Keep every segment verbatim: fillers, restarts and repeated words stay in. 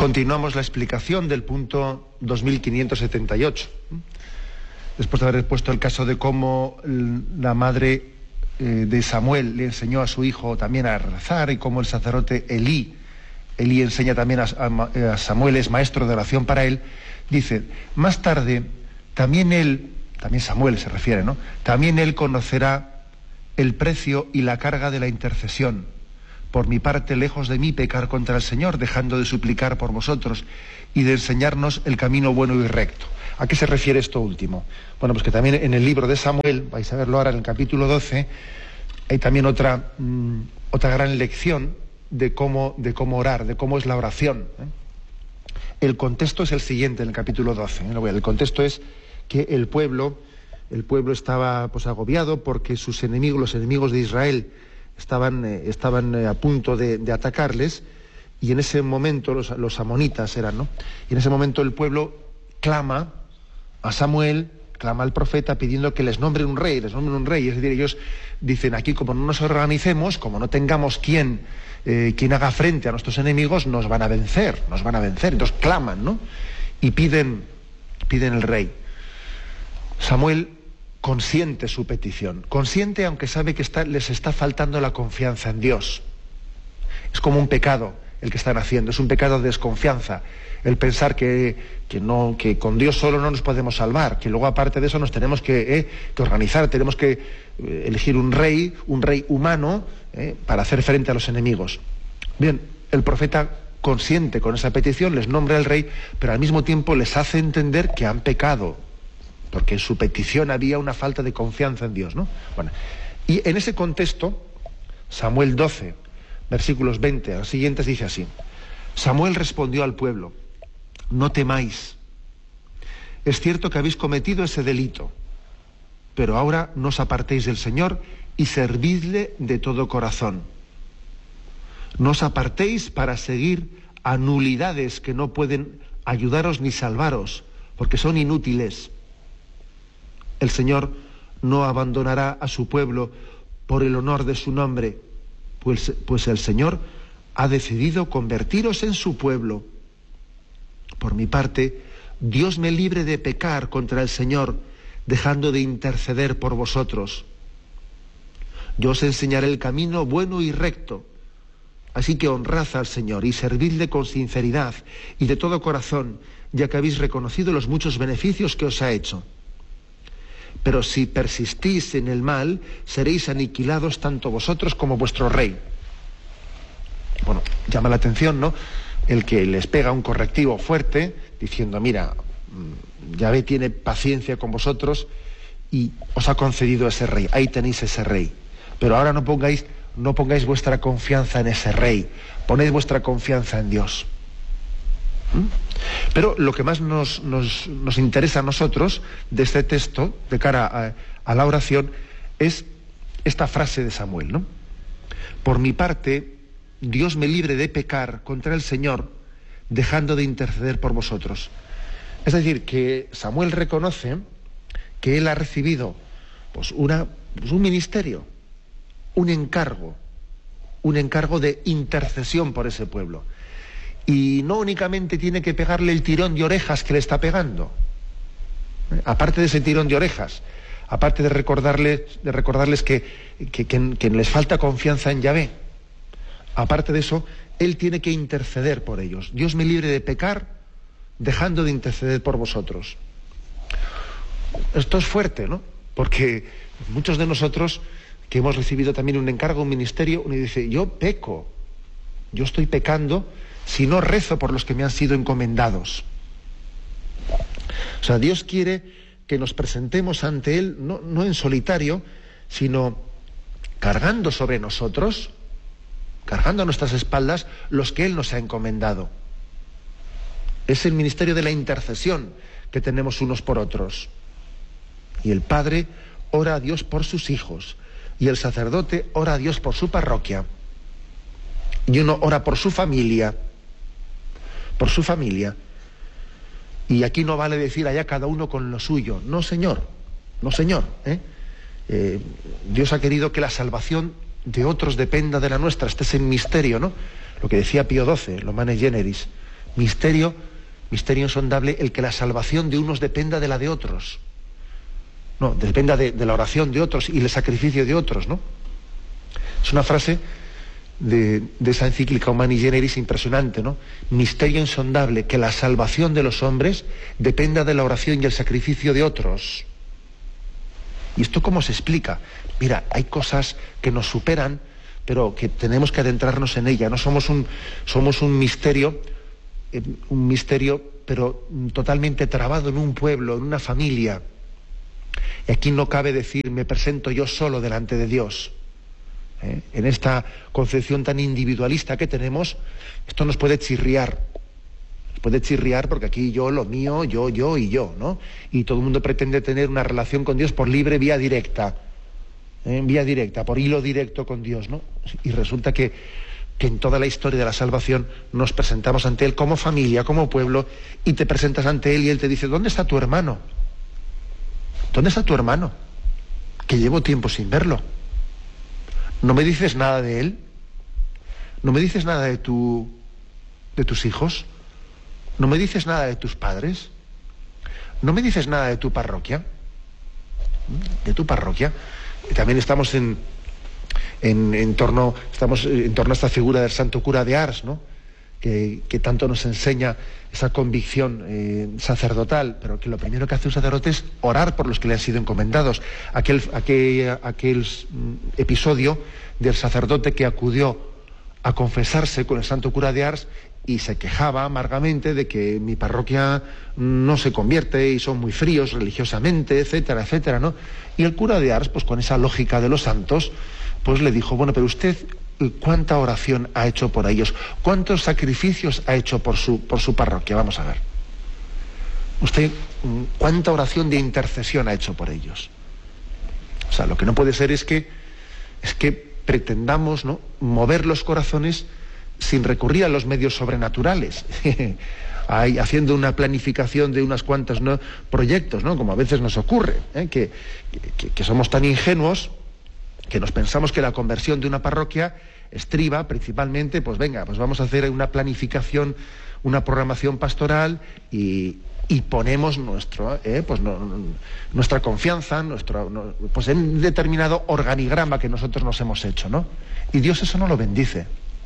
Continuamos la explicación del punto dos mil quinientos setenta y ocho. Después de haber expuesto el caso de cómo la madre eh, de Samuel le enseñó a su hijo también a rezar, y cómo el sacerdote Elí, Elí enseña también a, a, a Samuel, es maestro de oración para él, dice, más tarde, también él, también Samuel se refiere, ¿no? También él conocerá el precio y la carga de la intercesión. Por mi parte, lejos de mí pecar contra el Señor, dejando de suplicar por vosotros y de enseñarnos el camino bueno y recto. ¿A qué se refiere esto último? Bueno, pues que también en el libro de Samuel, vais a verlo ahora en el capítulo doce, hay también otra, mmm, otra gran lección de cómo, de cómo orar, de cómo es la oración, ¿eh? El contexto es el siguiente en el capítulo doce. ¿eh? El contexto es que el pueblo, el pueblo estaba pues agobiado porque sus enemigos, los enemigos de Israel, estaban, eh, estaban eh, a punto de, de atacarles, y en ese momento, los, los amonitas eran, ¿no? Y en ese momento el pueblo clama a Samuel, clama al profeta pidiendo que les nombren un rey, les nombren un rey. Es decir, ellos dicen, aquí como no nos organicemos, como no tengamos quien, eh, quien haga frente a nuestros enemigos, nos van a vencer, nos van a vencer. Entonces claman, ¿no? Y piden, piden el rey. Samuel consiente su petición, consiente aunque sabe que está, les está faltando la confianza en Dios. Es como un pecado el que están haciendo, es un pecado de desconfianza, el pensar que, que, no, que con Dios solo no nos podemos salvar, que luego aparte de eso nos tenemos que, eh, que organizar, tenemos que eh, elegir un rey, un rey humano, eh, para hacer frente a los enemigos. Bien, el profeta consiente con esa petición, les nombra el rey, pero al mismo tiempo les hace entender que han pecado, porque en su petición había una falta de confianza en Dios, ¿no? Bueno, y en ese contexto, Samuel doce, versículos veinte a los siguientes, dice así: Samuel respondió al pueblo, no temáis, es cierto que habéis cometido ese delito, pero ahora no os apartéis del Señor y servidle de todo corazón. No os apartéis para seguir a nulidades que no pueden ayudaros ni salvaros, porque son inútiles. El Señor no abandonará a su pueblo por el honor de su nombre, pues, pues el Señor ha decidido convertiros en su pueblo. Por mi parte, Dios me libre de pecar contra el Señor, dejando de interceder por vosotros. Yo os enseñaré el camino bueno y recto, así que honrad al Señor y servidle con sinceridad y de todo corazón, ya que habéis reconocido los muchos beneficios que os ha hecho. Pero si persistís en el mal, seréis aniquilados tanto vosotros como vuestro rey. Bueno, llama la atención, ¿no?, el que les pega un correctivo fuerte, diciendo, mira, Yahvé tiene paciencia con vosotros y os ha concedido ese rey, ahí tenéis ese rey. Pero ahora no pongáis, no pongáis vuestra confianza en ese rey, poned vuestra confianza en Dios. ¿Mm? Pero lo que más nos, nos, nos interesa a nosotros de este texto, de cara a, a la oración, es esta frase de Samuel, ¿no? Por mi parte, Dios me libre de pecar contra el Señor, dejando de interceder por vosotros. Es decir, que Samuel reconoce que él ha recibido pues, una, pues un ministerio, un encargo, un encargo de intercesión por ese pueblo. Y no únicamente tiene que pegarle el tirón de orejas que le está pegando. ¿Eh? Aparte de ese tirón de orejas, aparte de recordarles, de recordarles que, que, que, que les falta confianza en Yahvé, aparte de eso, él tiene que interceder por ellos. Dios me libre de pecar, dejando de interceder por vosotros. Esto es fuerte, ¿no? Porque muchos de nosotros, que hemos recibido también un encargo, un ministerio, uno dice, yo peco, yo estoy pecando si no rezo por los que me han sido encomendados. O sea, Dios quiere que nos presentemos ante Él, no, no en solitario, sino cargando sobre nosotros, cargando a nuestras espaldas, los que Él nos ha encomendado. Es el ministerio de la intercesión que tenemos unos por otros. Y el Padre ora a Dios por sus hijos, y el sacerdote ora a Dios por su parroquia, y uno ora por su familia, por su familia. Y aquí no vale decir allá cada uno con lo suyo. No, Señor, no, Señor. ¿eh? Eh, Dios ha querido que la salvación de otros dependa de la nuestra. Este es el misterio, ¿no? Lo que decía Pío doce, lo Humanae Generis. Misterio, misterio insondable, el que la salvación de unos dependa de la de otros. No, dependa de, de la oración de otros y el sacrificio de otros, ¿no? Es una frase de, de esa encíclica Humani Generis impresionante, ¿no? Misterio insondable, que la salvación de los hombres dependa de la oración y el sacrificio de otros. ¿Y esto cómo se explica? Mira, hay cosas que nos superan, pero que tenemos que adentrarnos en ella. No somos un, somos un misterio, eh, un misterio, pero totalmente trabado en un pueblo, en una familia. Y aquí no cabe decir, me presento yo solo delante de Dios. ¿Eh? En esta concepción tan individualista que tenemos, esto nos puede chirriar. Nos puede chirriar porque aquí yo, lo mío, yo, yo y yo, ¿no? Y todo el mundo pretende tener una relación con Dios por libre vía directa. ¿Eh? Vía directa, por hilo directo con Dios, ¿no? Y resulta que, que en toda la historia de la salvación nos presentamos ante Él como familia, como pueblo, y te presentas ante Él y Él te dice, ¿dónde está tu hermano? ¿Dónde está tu hermano? Que llevo tiempo sin verlo. ¿No me dices nada de él? ¿No me dices nada de tu, de tus hijos? ¿No me dices nada de tus padres? ¿No me dices nada de tu parroquia? De tu parroquia. También estamos en, en, en torno, estamos en torno a esta figura del santo cura de Ars, ¿no? Que, que tanto nos enseña esa convicción eh, sacerdotal, pero que lo primero que hace un sacerdote es orar por los que le han sido encomendados. Aquel, aquel, aquel episodio del sacerdote que acudió a confesarse con el santo cura de Ars y se quejaba amargamente de que mi parroquia no se convierte y son muy fríos religiosamente, etcétera, etcétera, ¿no? Y el cura de Ars, pues con esa lógica de los santos, pues le dijo, bueno, pero usted, ¿cuánta oración ha hecho por ellos? ¿Cuántos sacrificios ha hecho por su, por su parroquia? Vamos a ver. Usted, ¿cuánta oración de intercesión ha hecho por ellos? O sea, lo que no puede ser es que, es que pretendamos, ¿no?, mover los corazones sin recurrir a los medios sobrenaturales. Ahí, haciendo una planificación de unas cuantas, ¿no?, proyectos, ¿no?, como a veces nos ocurre, ¿eh? que, que, que somos tan ingenuos que nos pensamos que la conversión de una parroquia estriba principalmente, pues venga, pues vamos a hacer una planificación, una programación pastoral y, y ponemos nuestro, eh, pues no, nuestra confianza, nuestro, no, pues en determinado organigrama que nosotros nos hemos hecho, ¿no? Y Dios eso no lo bendice.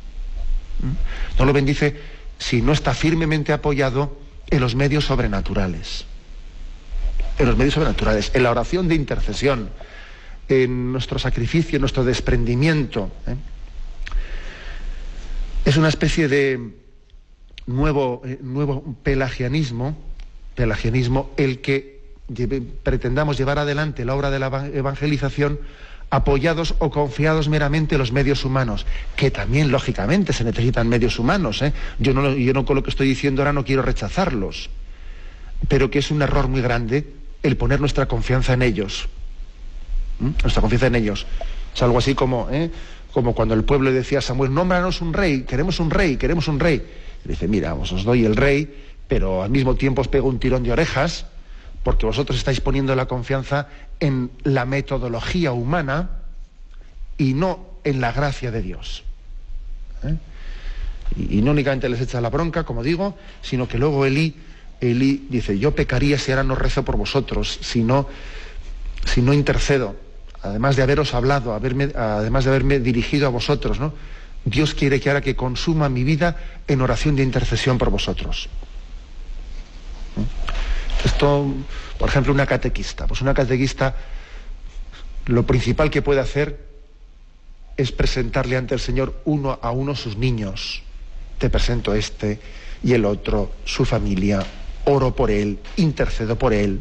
¿Mm? No lo bendice si no está firmemente apoyado en los medios sobrenaturales. En los medios sobrenaturales, en la oración de intercesión, en nuestro sacrificio, en nuestro desprendimiento. ¿eh? Es una especie de nuevo, eh, nuevo pelagianismo, pelagianismo el que lleve, pretendamos llevar adelante la obra de la evangelización apoyados o confiados meramente en los medios humanos, que también, lógicamente, se necesitan medios humanos. ¿eh? Yo, no, yo no con lo que estoy diciendo ahora no quiero rechazarlos, pero que es un error muy grande el poner nuestra confianza en ellos. Nuestra confianza en ellos. Es algo así como, ¿eh? como cuando el pueblo decía a Samuel, nómbranos un rey, queremos un rey, queremos un rey. Y dice, mira, os doy el rey, pero al mismo tiempo os pego un tirón de orejas, porque vosotros estáis poniendo la confianza en la metodología humana y no en la gracia de Dios. ¿Eh? Y, y no únicamente les echa la bronca, como digo, sino que luego Elí, Elí dice, yo pecaría si ahora no rezo por vosotros, si no, si no intercedo. Además de haberos hablado, haberme, además de haberme dirigido a vosotros, ¿no? Dios quiere que ahora que consuma mi vida en oración de intercesión por vosotros. Esto, por ejemplo, una catequista. Pues una catequista, lo principal que puede hacer es presentarle ante el Señor uno a uno sus niños. Te presento este y el otro, su familia, oro por él, intercedo por él.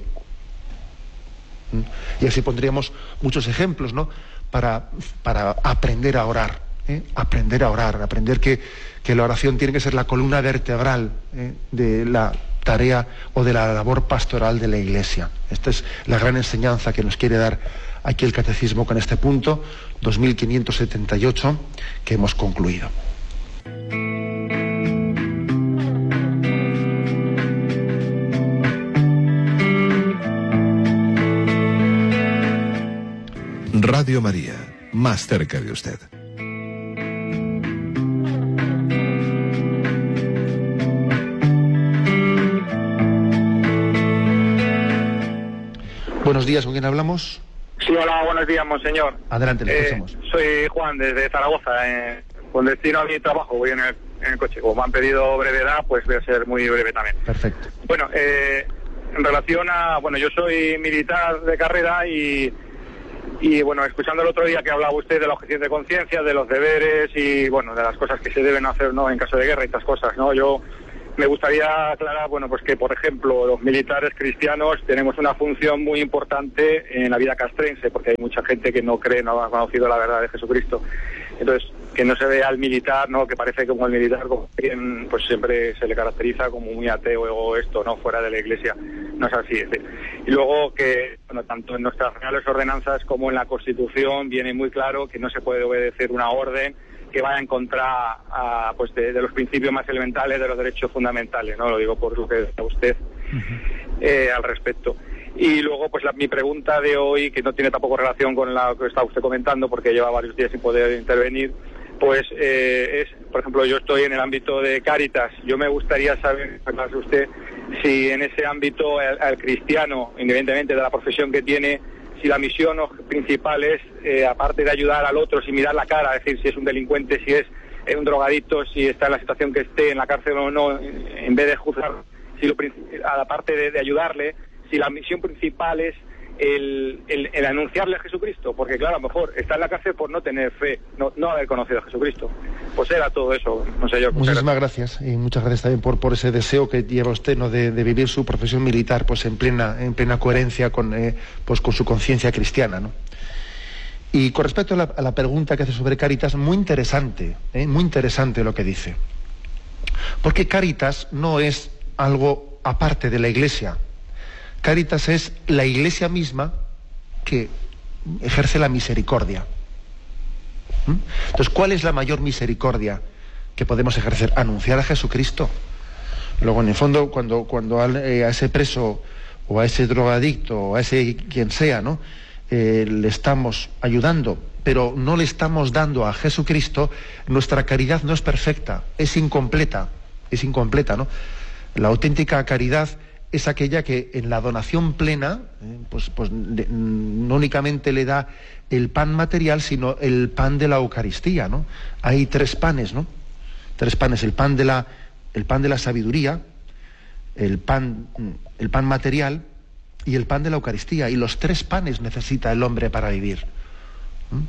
Y así pondríamos muchos ejemplos, ¿no?, para, para aprender a orar, ¿eh? aprender a orar, aprender que, que la oración tiene que ser la columna vertebral ¿eh? de la tarea o de la labor pastoral de la Iglesia. Esta es la gran enseñanza que nos quiere dar aquí el Catecismo con este punto dos mil quinientos setenta y ocho que hemos concluido. Radio María, más cerca de usted. Buenos días, ¿con quién hablamos? Sí, hola, buenos días, monseñor. Adelante, le eh, escuchamos. Soy Juan, desde Zaragoza. Eh, con destino a mi trabajo, voy en el, en el coche. Como me han pedido brevedad, pues voy a ser muy breve también. Perfecto. Bueno, eh, en relación a... Bueno, yo soy militar de carrera y... Y bueno, escuchando el otro día que hablaba usted de la objeción de conciencia, de los deberes y bueno, de las cosas que se deben hacer, ¿no?, en caso de guerra y estas cosas, ¿no? Yo me gustaría aclarar, bueno, pues que por ejemplo los militares cristianos tenemos una función muy importante en la vida castrense, porque hay mucha gente que no cree, no ha conocido la verdad de Jesucristo. Entonces, que no se vea al militar, ¿no?, que parece como el militar, como quien, pues siempre se le caracteriza como muy ateo o esto, ¿no?, fuera de la iglesia. No es así, es decir. Y luego que, bueno, tanto en nuestras reales ordenanzas como en la Constitución viene muy claro que no se puede obedecer una orden que vaya en contra a, pues de, de los principios más elementales de los derechos fundamentales, ¿no? Lo digo por lo que decía usted eh, al respecto. Y luego, pues la, mi pregunta de hoy, que no tiene tampoco relación con la que está usted comentando, porque lleva varios días sin poder intervenir, pues eh, es, por ejemplo, yo estoy en el ámbito de Cáritas. Yo me gustaría saber, aclararse usted, si en ese ámbito al, al cristiano, independientemente de la profesión que tiene, si la misión principal es, eh, aparte de ayudar al otro, sin mirar la cara, es decir, si es un delincuente, si es eh, un drogadicto, si está en la situación que esté, en la cárcel o no, en vez de juzgar, si lo, a la parte de, de ayudarle, si la misión principal es el, el, el anunciarle a Jesucristo, porque claro, a lo mejor está en la cárcel por no tener fe, no, no haber conocido a Jesucristo. Pues era todo eso, no sé yo. Muchísimas gracias, y muchas gracias también por, por ese deseo que lleva usted, ¿no?, de, de vivir su profesión militar pues en plena, en plena coherencia con, eh, pues con su conciencia cristiana, ¿no? Y con respecto a la, a la pregunta que hace sobre Cáritas, muy interesante, ¿eh? muy interesante lo que dice. Porque Cáritas no es algo aparte de la Iglesia. Cáritas es la Iglesia misma que ejerce la misericordia. ¿Mm? Entonces, ¿cuál es la mayor misericordia que podemos ejercer? Anunciar a Jesucristo. Luego, en el fondo, cuando, cuando a, eh, a ese preso o a ese drogadicto o a ese quien sea, ¿no?, eh, le estamos ayudando, pero no le estamos dando a Jesucristo, nuestra caridad no es perfecta, es incompleta, es incompleta, ¿no? La auténtica caridad es aquella que en la donación plena, eh, pues, pues de, no únicamente le da el pan material, sino el pan de la Eucaristía, ¿no? Hay tres panes, ¿no? Tres panes, el pan de la, el pan de la sabiduría, el pan, el pan material y el pan de la Eucaristía. Y los tres panes necesita el hombre para vivir. ¿Mm?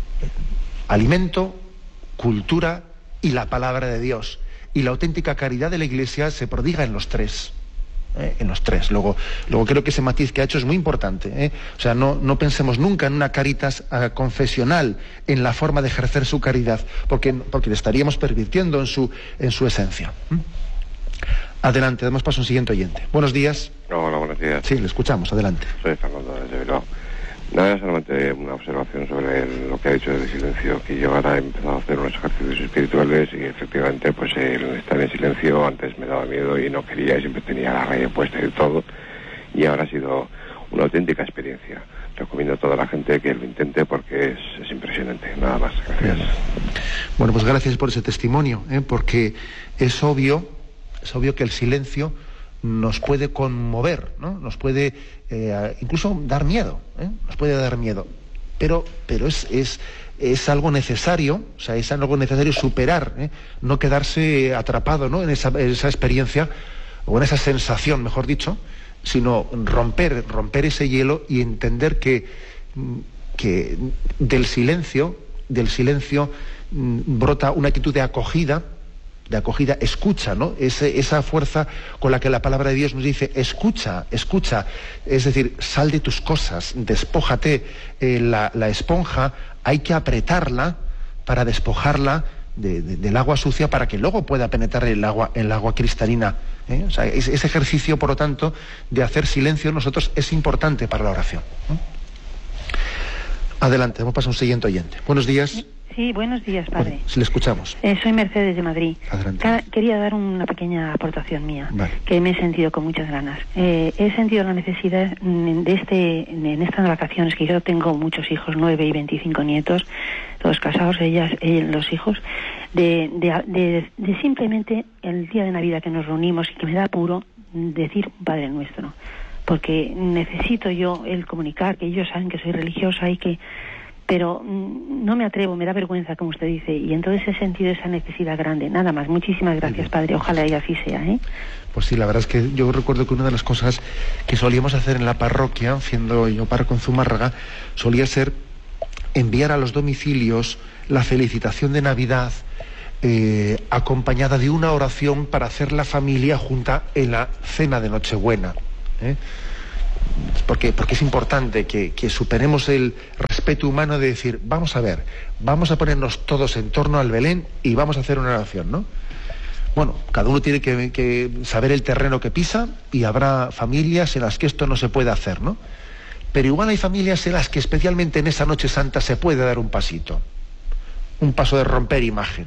Alimento, cultura y la palabra de Dios. Y la auténtica caridad de la Iglesia se prodiga en los tres. Eh, en los tres. Luego, luego creo que ese matiz que ha hecho es muy importante. ¿eh? O sea, no, no pensemos nunca en una caritas uh, confesional, en la forma de ejercer su caridad, porque, porque le estaríamos pervirtiendo en su, en su esencia. ¿Mm? Adelante, damos paso a un siguiente oyente. Buenos días. Hola, buenos días. Sí, le escuchamos, adelante. Soy Fernando desde Bilbao. Nada, solamente una observación sobre el, lo que ha dicho del silencio, que yo ahora he empezado a hacer unos ejercicios espirituales y efectivamente pues el estar en silencio antes me daba miedo y no quería y siempre tenía la raya puesta y todo, y ahora ha sido una auténtica experiencia. Recomiendo a toda la gente que lo intente porque es, es impresionante. Nada más, gracias. Bueno, pues gracias por ese testimonio, ¿eh? porque es obvio, es obvio que el silencio nos puede conmover, ¿no? Nos puede eh, incluso dar miedo, ¿eh? Nos puede dar miedo. Pero, pero es, es, es algo necesario, o sea, es algo necesario superar, ¿eh? No quedarse atrapado, ¿no?, en esa, en esa experiencia, o en esa sensación, mejor dicho, sino romper, romper ese hielo y entender que, que del silencio, del silencio brota una actitud de acogida, de acogida, escucha, ¿no? Ese, esa fuerza con la que la palabra de Dios nos dice, escucha, escucha, es decir, sal de tus cosas, despójate, eh, la, la esponja hay que apretarla para despojarla de, de, del agua sucia para que luego pueda penetrar el agua, el agua cristalina, ¿eh? O sea, ese, ese ejercicio, por lo tanto, de hacer silencio en nosotros es importante para la oración, ¿eh? Adelante, vamos a pasar a un siguiente oyente. Buenos días. Sí, buenos días, padre. Si le escuchamos. Eh, soy Mercedes de Madrid. Adelante. Cada, quería dar una pequeña aportación mía, vale, que me he sentido con muchas ganas. Eh, he sentido la necesidad de este, en estas vacaciones, que yo tengo muchos hijos, nueve y veinticinco nietos, todos casados, ellas, ellos, los hijos, de, de, de, de simplemente el día de Navidad que nos reunimos y que me da apuro decir un Padre Nuestro. porque necesito yo el comunicar, que ellos saben que soy religiosa y que... pero mmm, no me atrevo, me da vergüenza, como usted dice, y entonces he sentido esa necesidad grande. Nada más. Muchísimas gracias, Padre. Ojalá y así sea, ¿eh? Pues sí, la verdad es que yo recuerdo que una de las cosas que solíamos hacer en la parroquia, siendo yo párroco en Zumárraga, solía ser enviar a los domicilios la felicitación de Navidad eh, acompañada de una oración para hacer la familia junta en la cena de Nochebuena, ¿eh? Porque, porque es importante que, que superemos el respeto humano de decir, vamos a ver, vamos a ponernos todos en torno al Belén y vamos a hacer una oración, ¿no? Bueno, cada uno tiene que, que saber el terreno que pisa, y habrá familias en las que esto no se puede hacer, ¿no? Pero igual hay familias en las que especialmente en esa Noche Santa se puede dar un pasito, un paso de romper imagen,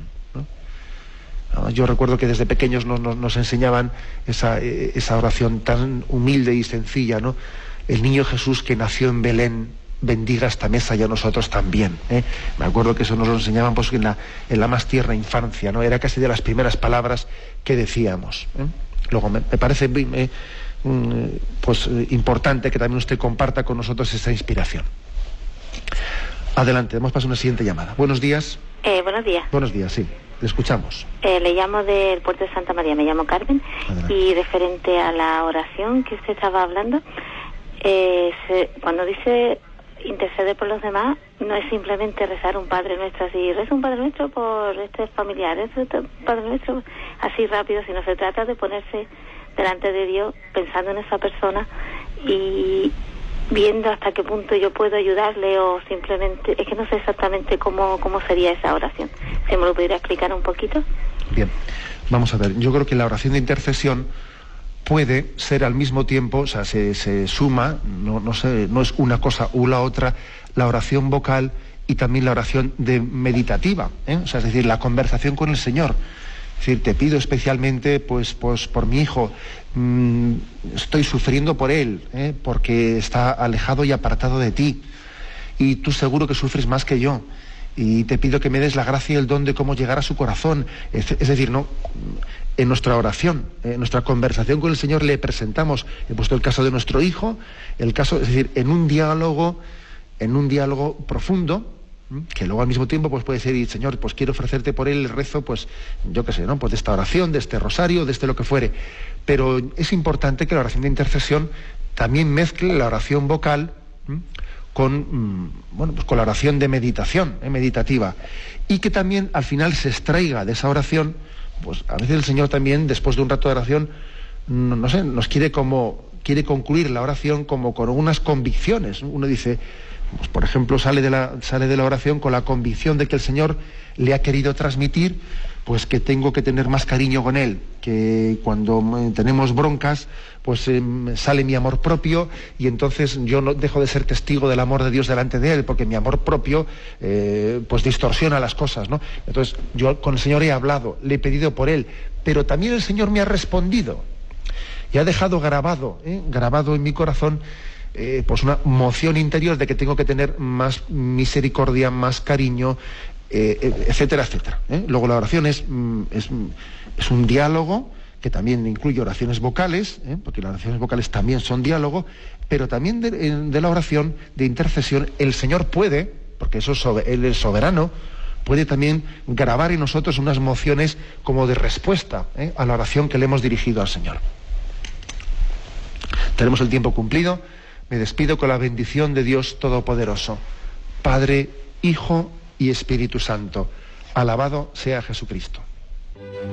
¿no? Yo recuerdo que desde pequeños nos, nos, nos enseñaban esa, esa oración tan humilde y sencilla, ¿no? El niño Jesús que nació en Belén, bendiga esta mesa y a nosotros también, ¿eh? Me acuerdo que eso nos lo enseñaban pues en la, en la más tierna infancia, ¿no? Era casi de las primeras palabras que decíamos, ¿eh? Luego me, me parece eh, pues eh, importante que también usted comparta con nosotros esa inspiración. Adelante, hemos pasado a una siguiente llamada. Buenos días. Eh, buenos días. Buenos días, sí. Le escuchamos. Eh, le llamo del puerto de Santa María, me llamo Carmen. Adelante. Y referente a la oración que usted estaba hablando, eh, se, cuando dice interceder por los demás, no es simplemente rezar un Padre Nuestro así, reza un Padre Nuestro por este familiar, reza un Padre Nuestro así rápido, sino se trata de ponerse delante de Dios pensando en esa persona y viendo hasta qué punto yo puedo ayudarle, o simplemente, es que no sé exactamente cómo, cómo sería esa oración. ¿Se me lo pudiera explicar un poquito? Bien, vamos a ver, yo creo que la oración de intercesión puede ser al mismo tiempo, o sea, se, se suma, no, no, sé, no es una cosa u la otra, la oración vocal y también la oración de meditativa, ¿eh? O sea, es decir, la conversación con el Señor. Es decir, te pido especialmente pues, pues por mi hijo, mmm, estoy sufriendo por él, ¿eh? Porque está alejado y apartado de ti, y tú seguro que sufres más que yo, y te pido que me des la gracia y el don de cómo llegar a su corazón. Es, es decir, no, en nuestra oración, en nuestra conversación con el Señor le presentamos, he puesto el caso de nuestro hijo, el caso, es decir, en un diálogo, en un diálogo profundo, que luego al mismo tiempo pues puede ser, y Señor, pues quiero ofrecerte por él el rezo, pues yo qué sé, ¿no? Pues de esta oración, de este rosario, de este lo que fuere. Pero es importante que la oración de intercesión también mezcle la oración vocal ¿m? con bueno, pues con la oración de meditación, ¿eh? meditativa, y que también al final se extraiga de esa oración, pues a veces el Señor también, después de un rato de oración, no, no sé, nos quiere como quiere concluir la oración como con unas convicciones. Uno dice, pues por ejemplo, sale de la sale de la oración con la convicción de que el Señor le ha querido transmitir, pues que tengo que tener más cariño con él, que cuando tenemos broncas, pues eh, sale mi amor propio, y entonces yo no dejo de ser testigo del amor de Dios delante de él, porque mi amor propio eh, pues distorsiona las cosas, ¿no? Entonces yo con el Señor he hablado, le he pedido por él, pero también el Señor me ha respondido y ha dejado grabado, ¿eh? grabado en mi corazón Eh, pues una moción interior de que tengo que tener más misericordia, más cariño, eh, etcétera, etcétera. ¿eh? Luego la oración es, es, es un diálogo que también incluye oraciones vocales, ¿eh? porque las oraciones vocales también son diálogo, pero también de, de la oración de intercesión el Señor puede, porque eso es sobre, Él es soberano, puede también grabar en nosotros unas mociones como de respuesta ¿eh? a la oración que le hemos dirigido al Señor. Tenemos el tiempo cumplido. Me despido con la bendición de Dios Todopoderoso, Padre, Hijo y Espíritu Santo. Alabado sea Jesucristo.